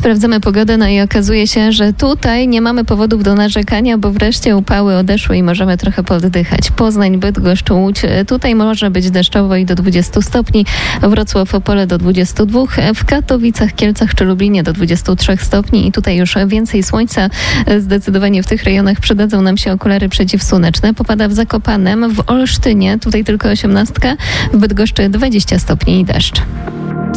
Sprawdzamy pogodę, no i okazuje się, że tutaj nie mamy powodów do narzekania, bo wreszcie upały odeszły i możemy trochę poddychać. Poznań, Bydgoszcz, Łódź, tutaj może być deszczowo i do 20 stopni, Wrocław, Opole do 22, w Katowicach, Kielcach czy Lublinie do 23 stopni i tutaj już więcej słońca. Zdecydowanie w tych rejonach przydadzą nam się okulary przeciwsłoneczne. Popada w Zakopanem, w Olsztynie, tutaj tylko 18, w Bydgoszczy 20 stopni i deszcz.